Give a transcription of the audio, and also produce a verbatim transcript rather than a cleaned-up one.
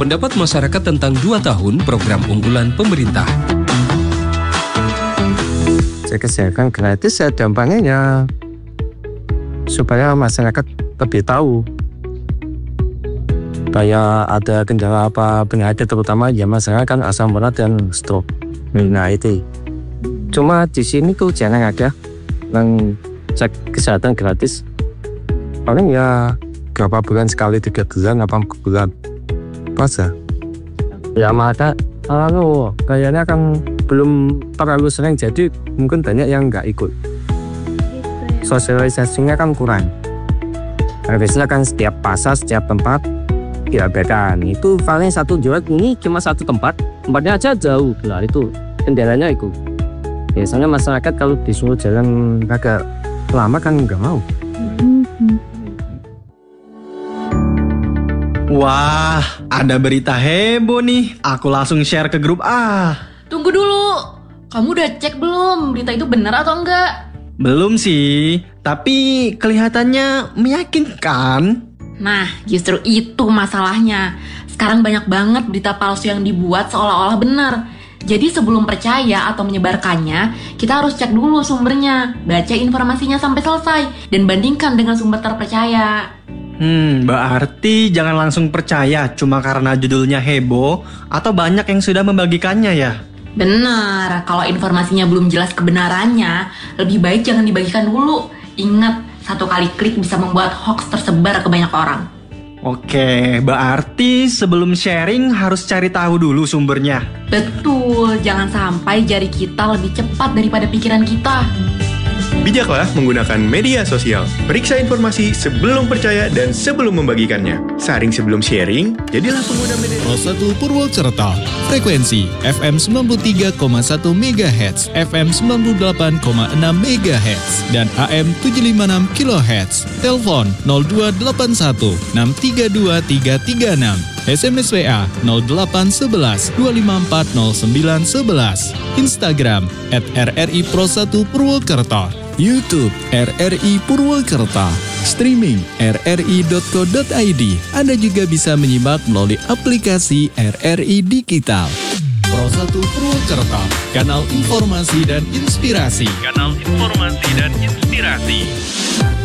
Pendapat masyarakat tentang dua tahun program unggulan pemerintah. Cek kesehatan gratis ya dampaknya ya supaya masyarakat lebih tahu kayak ada kendala apa penyakit, terutama ya masyarakat kan asam urat dan stroke. Nah itu cuma di sini tuh jarang ada yang cek kesehatan gratis, paling ya berapa bulan sekali, tiga bulan apa bulan puasa ya. Maka lalu kayaknya kan belum terlalu sering, jadi mungkin banyak yang nggak ikut. Sosialisasinya kan kurang. Harusnya kan setiap pasar, setiap tempat ya beda. Itu paling satu jual ini cuma satu tempat, tempatnya aja jauh lah, itu kendalanya itu. Biasanya masyarakat kalau disuruh jalan agak lama kan nggak mau. Wah, ada berita heboh nih. Aku langsung share ke grup A. Tunggu dulu, kamu udah cek belum berita itu benar atau enggak? Belum sih, tapi kelihatannya meyakinkan. Nah, justru itu masalahnya. Sekarang banyak banget berita palsu yang dibuat seolah-olah benar. Jadi sebelum percaya atau menyebarkannya, kita harus cek dulu sumbernya, baca informasinya sampai selesai, dan bandingkan dengan sumber terpercaya. Hmm, berarti jangan langsung percaya cuma karena judulnya heboh atau banyak yang sudah membagikannya ya? Benar, kalau informasinya belum jelas kebenarannya, lebih baik jangan dibagikan dulu. Ingat, satu kali klik bisa membuat hoax tersebar ke banyak orang. Oke, berarti sebelum sharing harus cari tahu dulu sumbernya. Betul, jangan sampai jari kita lebih cepat daripada pikiran kita. Bijaklah menggunakan media sosial. Periksa informasi sebelum percaya dan sebelum membagikannya. Saring sebelum sharing, jadilah pengguna media. Pro satu Purwokerto, frekuensi F M sembilan puluh tiga koma satu megahertz, F M sembilan puluh delapan koma enam megahertz, dan A M tujuh lima enam kilohertz. Telepon nol dua delapan satu enam tiga dua tiga tiga enam. S M S W A nol delapan satu satu dua lima empat nol sembilan satu satu. Instagram at R R I Pro satu Purwokerto. YouTube R R I Purwokerto. Streaming r r i dot co dot i d. Anda juga bisa menyimak melalui aplikasi R R I Digital. Pro satu Purwokerto, kanal informasi dan inspirasi. Kanal informasi dan inspirasi.